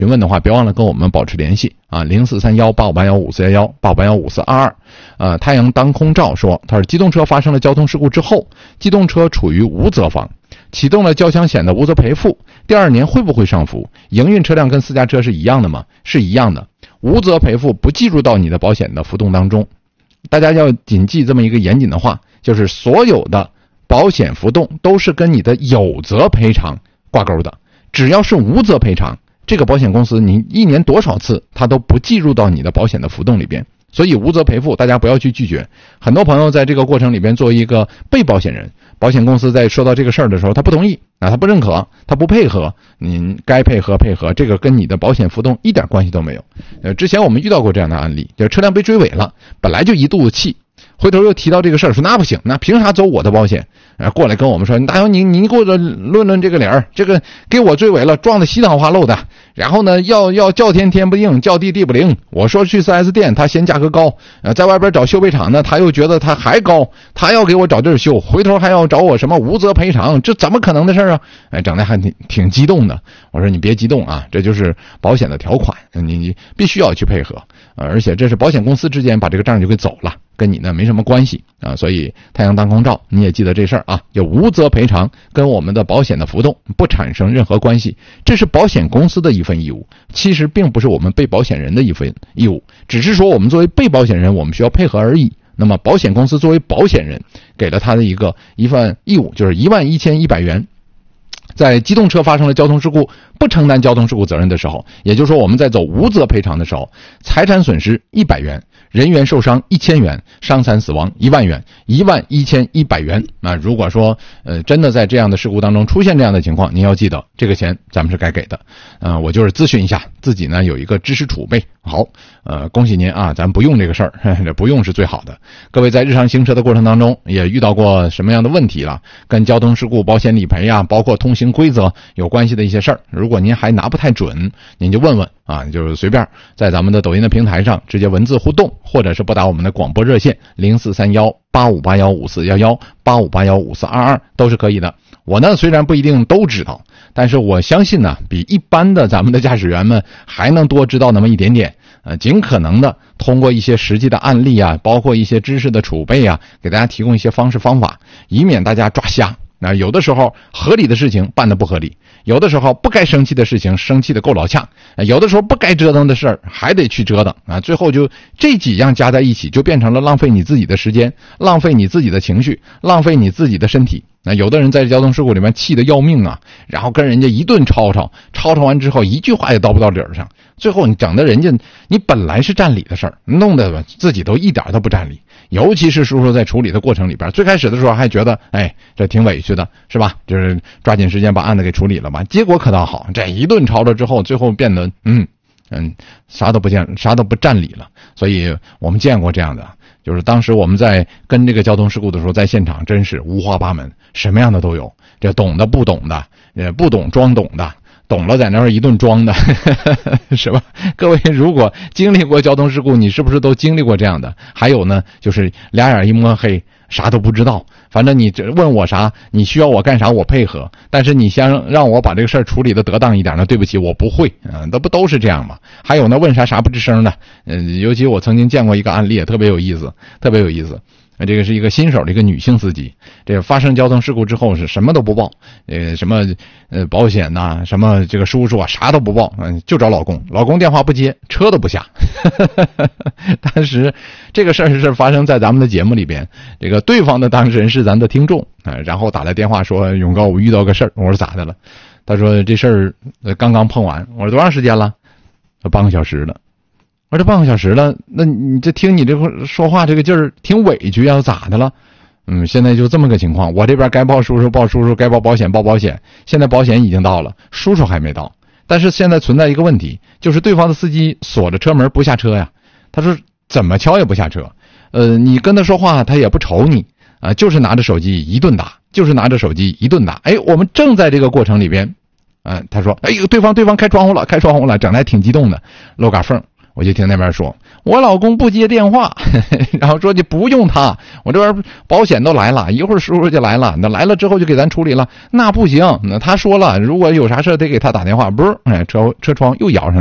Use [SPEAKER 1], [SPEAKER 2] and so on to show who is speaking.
[SPEAKER 1] 询问的话，别忘了跟我们保持联系啊，04318581541185815422。太阳当空照说，他说机动车发生了交通事故之后，机动车处于无责方，启动了交强险的无责赔付，第2年会不会上浮？营运车辆跟私家车是一样的吗？是一样的，无责赔付不计入到你的保险的浮动当中。大家要谨记这么一个严谨的话，就是所有的保险浮动都是跟你的有责赔偿挂钩的，只要是无责赔偿，这个保险公司你1年多少次它都不计入到你的保险的浮动里边。所以无责赔付大家不要去拒绝。很多朋友在这个过程里边作为一个被保险人，保险公司在说到这个事儿的时候他不同意他不认可，他不配合，你该配合，这个跟你的保险浮动一点关系都没有。之前我们遇到过这样的案例，就是车辆被追尾了，本来就一肚子气，回头又提到这个事儿，说那不行，那凭啥走我的保险？过来跟我们说，大勇你给我论论这个理儿，这个给我追尾了，撞得稀汤花漏的，然后呢要叫天天不应，叫地地不灵。我说去 4S 店，他嫌价格高，在外边找修配厂呢，他又觉得他还高，他要给我找地儿修，回头还要找我什么无责赔偿，这怎么可能的事啊？整得还挺激动的。我说你别激动啊，这就是保险的条款，你必须要去配合，而且这是保险公司之间把这个账就给走了，跟你呢没什么关系啊。所以太阳当空照，你也记得这事儿啊，有无责赔偿跟我们的保险的浮动不产生任何关系，这是保险公司的一份义务，其实并不是我们被保险人的一份义务，只是说我们作为被保险人我们需要配合而已。那么保险公司作为保险人给了他的一份义务，就是11100元。在机动车发生了交通事故不承担交通事故责任的时候，也就是说我们在走无责赔偿的时候，财产损失100元，人员受伤1000元，伤残死亡1万元，11100元。如果说真的在这样的事故当中出现这样的情况，您要记得这个钱咱们是该给的。我就是咨询一下自己呢，有一个知识储备。好，恭喜您啊，咱不用这个事儿，这不用是最好的。各位在日常行车的过程当中也遇到过什么样的问题了？跟交通事故、保险理赔啊，包括通行规则有关系的一些事儿，如果您还拿不太准，您就问问啊，就是随便在咱们的抖音的平台上直接文字互动，或者是拨打我们的广播热线04318581541185815422都是可以的。我呢虽然不一定都知道，但是我相信呢，比一般的咱们的驾驶员们还能多知道那么一点点。尽可能的通过一些实际的案例啊，包括一些知识的储备啊，给大家提供一些方式方法，以免大家抓瞎。有的时候合理的事情办得不合理，有的时候不该生气的事情生气的够老呛，有的时候不该折腾的事儿还得去折腾啊，最后就这几样加在一起，就变成了浪费你自己的时间，浪费你自己的情绪，浪费你自己的身体。有的人在交通事故里面气得要命啊，然后跟人家一顿吵完之后一句话也叨不到理儿上，最后你整的人家你本来是占理的事儿，弄得自己都一点都不占理。尤其是叔叔在处理的过程里边，最开始的时候还觉得这挺委屈的是吧，就是抓紧时间把案子给处理了吧，结果可倒好，这一顿吵了之后，最后变得啥都不占理了。所以我们见过这样的，就是当时我们在跟这个交通事故的时候，在现场真是五花八门，什么样的都有，这懂的不懂的，不懂装懂的，懂了在那儿一顿装的是吧？各位如果经历过交通事故，你是不是都经历过这样的？还有呢，就是俩眼一摸黑，啥都不知道，反正你问我啥，你需要我干啥我配合，但是你想让我把这个事儿处理的得当一点呢，对不起我不会那不都是这样吗？还有呢，问啥不吱声的，尤其我曾经见过一个案例也特别有意思。这个是一个新手的一个女性司机，这个发生交通事故之后是什么都不报，什么保险呐，什么这个叔叔啊，啥都不报，就找老公电话不接，车都不下。当时这个事儿是发生在咱们的节目里边，这个对方的当事人是咱的听众然后打来电话说，勇哥我遇到个事儿。我说咋的了？他说这事儿刚刚碰完。我说多长时间了？半个小时了。我说这半个小时了，那你这听你这说话这个劲儿挺委屈啊，咋的了？现在就这么个情况，我这边该报叔叔报叔叔，该报保险报保险，现在保险已经到了，叔叔还没到。但是现在存在一个问题，就是对方的司机锁着车门不下车呀。他说怎么敲也不下车，你跟他说话他也不瞅你啊，就是拿着手机一顿打，我们正在这个过程里边，他说对方开窗户了，整得还挺激动的，露嘎缝。 我就听那边说我老公不接电话然后说就不用他，我这边保险都来了，一会儿叔叔就来了，那来了之后就给咱处理了。那不行，那他说了如果有啥事得给他打电话，不是车窗又摇上